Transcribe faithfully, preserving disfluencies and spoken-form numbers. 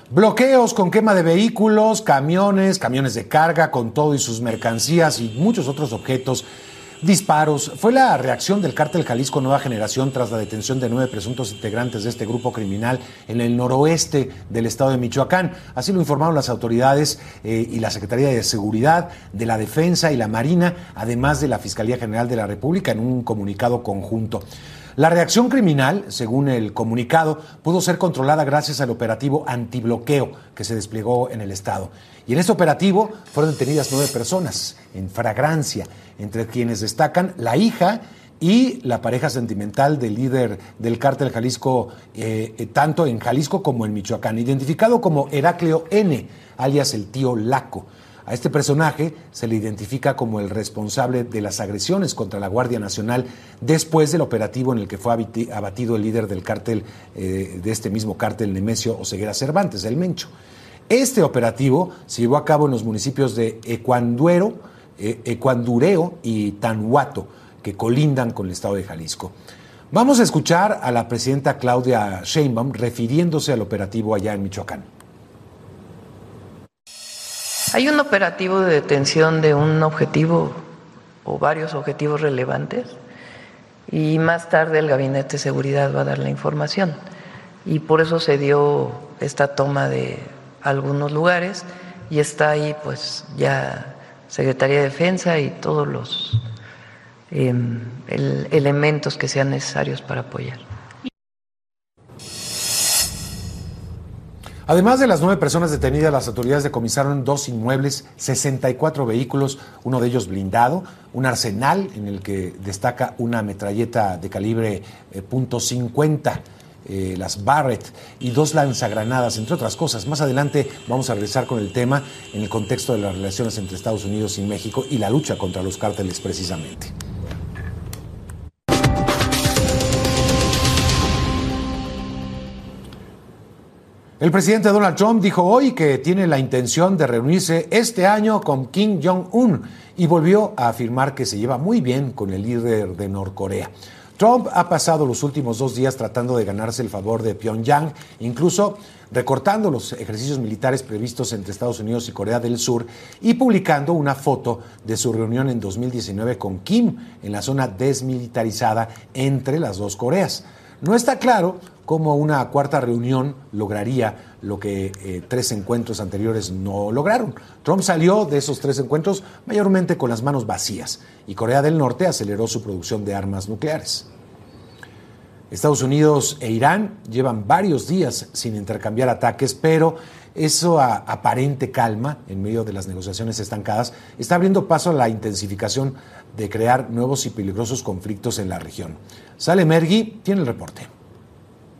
Bloqueos con quema de vehículos, camiones, camiones de carga con todo y sus mercancías y muchos otros objetos. Disparos. Fue la reacción del Cártel Jalisco Nueva Generación tras la detención de nueve presuntos integrantes de este grupo criminal en el noroeste del estado de Michoacán. Así lo informaron las autoridades eh, y la Secretaría de Seguridad, de la Defensa y la Marina, además de la Fiscalía General de la República en un comunicado conjunto. La reacción criminal, según el comunicado, pudo ser controlada gracias al operativo antibloqueo que se desplegó en el estado. Y en este operativo fueron detenidas nueve personas en flagrancia, entre quienes destacan la hija y la pareja sentimental del líder del Cártel Jalisco, eh, tanto en Jalisco como en Michoacán, identificado como Heraclio N., alias el tío Laco. A este personaje se le identifica como el responsable de las agresiones contra la Guardia Nacional después del operativo en el que fue abatido el líder del cártel, eh, de este mismo cártel, Nemesio Oseguera Cervantes, el Mencho. Este operativo se llevó a cabo en los municipios de Ecuanduero, eh, Ecuandureo y Tanhuato, que colindan con el estado de Jalisco. Vamos a escuchar a la presidenta Claudia Sheinbaum refiriéndose al operativo allá en Michoacán. Hay un operativo de detención de un objetivo o varios objetivos relevantes y más tarde el Gabinete de Seguridad va a dar la información y por eso se dio esta toma de algunos lugares y está ahí pues ya Secretaría de Defensa y todos los eh, el, elementos que sean necesarios para apoyar. Además de las nueve personas detenidas, las autoridades decomisaron dos inmuebles, sesenta y cuatro vehículos, uno de ellos blindado, un arsenal en el que destaca una metralleta de calibre eh, punto cincuenta, eh, las Barrett, y dos lanzagranadas, entre otras cosas. Más adelante vamos a regresar con el tema en el contexto de las relaciones entre Estados Unidos y México y la lucha contra los cárteles precisamente. El presidente Donald Trump dijo hoy que tiene la intención de reunirse este año con Kim Jong-un y volvió a afirmar que se lleva muy bien con el líder de Norcorea. Trump ha pasado los últimos dos días tratando de ganarse el favor de Pyongyang, incluso recortando los ejercicios militares previstos entre Estados Unidos y Corea del Sur y publicando una foto de su reunión en dos mil diecinueve con Kim en la zona desmilitarizada entre las dos Coreas. No está claro cómo una cuarta reunión lograría lo que eh, tres encuentros anteriores no lograron. Trump salió de esos tres encuentros mayormente con las manos vacías y Corea del Norte aceleró su producción de armas nucleares. Estados Unidos e Irán llevan varios días sin intercambiar ataques, pero esa aparente calma en medio de las negociaciones estancadas está abriendo paso a la intensificación de crear nuevos y peligrosos conflictos en la región. Saleh Mergui tiene el reporte.